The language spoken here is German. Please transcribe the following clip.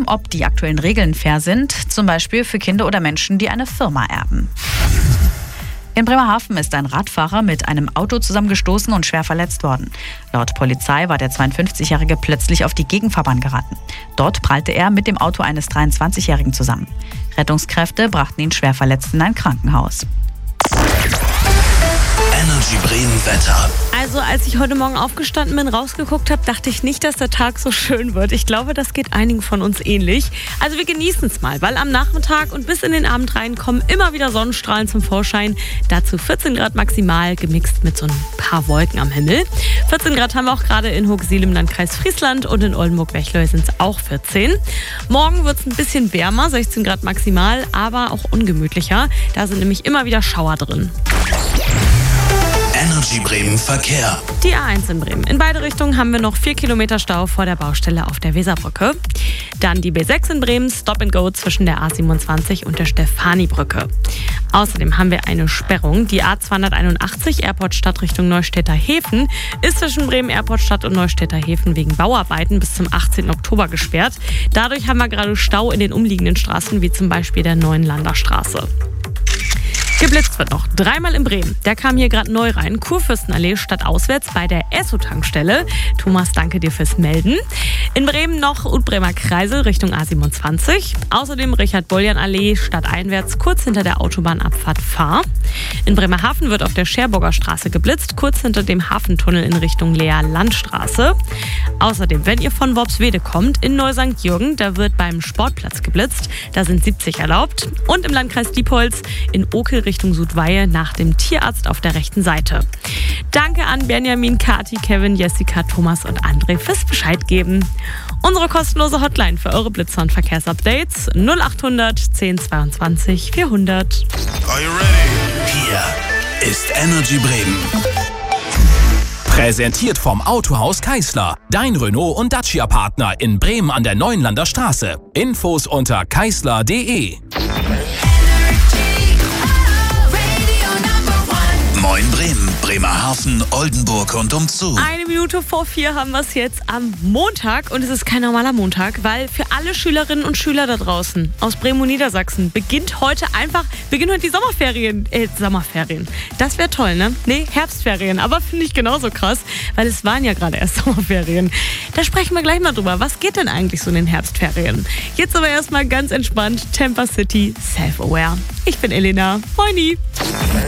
ob die aktuellen Regeln fair sind, zum Beispiel für Kinder oder Menschen, die eine Firma erben. In Bremerhaven ist ein Radfahrer mit einem Auto zusammengestoßen und schwer verletzt worden. Laut Polizei war der 52-Jährige plötzlich auf die Gegenfahrbahn geraten. Dort prallte er mit dem Auto eines 23-Jährigen zusammen. Rettungskräfte brachten ihn schwer verletzt in ein Krankenhaus. Energy Bremen Wetter. Also als ich heute Morgen aufgestanden bin, rausgeguckt habe, dachte ich nicht, dass der Tag so schön wird. Ich glaube, das geht einigen von uns ähnlich. Also wir genießen es mal, weil am Nachmittag und bis in den Abend rein kommen immer wieder Sonnenstrahlen zum Vorschein. Dazu 14 Grad maximal, gemixt mit so ein paar Wolken am Himmel. 14 Grad haben wir auch gerade in Hooksiel im Landkreis Friesland und in Oldenburg-Wechleu sind es auch 14. Morgen wird es ein bisschen wärmer, 16 Grad maximal, aber auch ungemütlicher. Da sind nämlich immer wieder Schauer drin. Energy Bremen Verkehr. Die A1 in Bremen. In beide Richtungen haben wir noch 4 Kilometer Stau vor der Baustelle auf der Weserbrücke. Dann die B6 in Bremen, Stop and Go zwischen der A27 und der Stefanibrücke. Außerdem haben wir eine Sperrung. Die A281 Airportstadt Richtung Neustädter Häfen ist zwischen Bremen Airportstadt und Neustädter Häfen wegen Bauarbeiten bis zum 18. Oktober gesperrt. Dadurch haben wir gerade Stau in den umliegenden Straßen, wie zum Beispiel der Neuenlander Straße. Geblitzt wird noch. Dreimal in Bremen. Der kam hier gerade neu rein. Kurfürstenallee stadtauswärts bei der Esso-Tankstelle. Thomas, danke dir fürs Melden. In Bremen noch Utbremer Kreisel Richtung A27. Außerdem Richard-Boljan-Allee stadteinwärts kurz hinter der Autobahnabfahrt Fahr. In Bremerhaven wird auf der Scherburger Straße geblitzt, kurz hinter dem Hafentunnel in Richtung Lea-Landstraße. Außerdem, wenn ihr von Worpswede kommt, in Neu-St. Jürgen, da wird beim Sportplatz geblitzt. Da sind 70 erlaubt. Und im Landkreis Diepholz in Okel Richtung Sudweihe nach dem Tierarzt auf der rechten Seite. Danke an Benjamin, Kati, Kevin, Jessica, Thomas und André fürs Bescheid geben. Unsere kostenlose Hotline für eure Blitzer- und Verkehrsupdates 0800 1022 400. Are you ready? Hier ist Energy Bremen. Präsentiert vom Autohaus Keisler. Dein Renault- und Dacia-Partner in Bremen an der Neuenlander Straße. Infos unter keisler.de. Moin Bremen, Bremerhaven, Oldenburg und umzu. 3:01 haben wir es jetzt am Montag und es ist kein normaler Montag, weil für alle Schülerinnen und Schüler da draußen aus Bremen und Niedersachsen beginnt heute die Sommerferien. Das wäre toll, ne? Nee, Herbstferien, aber finde ich genauso krass, weil es waren ja gerade erst Sommerferien. Da sprechen wir gleich mal drüber. Was geht denn eigentlich so in den Herbstferien? Jetzt aber erstmal ganz entspannt Temper City, Self-Aware. Ich bin Elena. Moini.